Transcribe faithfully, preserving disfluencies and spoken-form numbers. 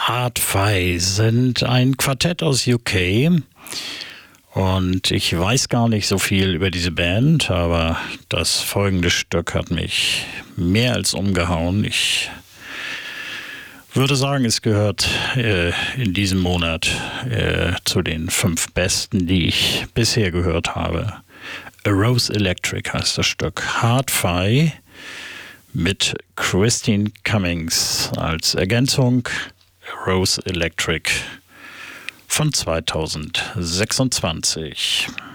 Hard-Fi sind ein Quartett aus U K und ich weiß gar nicht so viel über diese Band, aber das folgende Stück hat mich mehr als umgehauen. Ich würde sagen, es gehört äh, in diesem Monat äh, zu den fünf besten, die ich bisher gehört habe. A Rose Electric heißt das Stück. Hard-Fi mit Christine Cummings als Ergänzung. A Rose Electric von zweitausendsechsundzwanzig.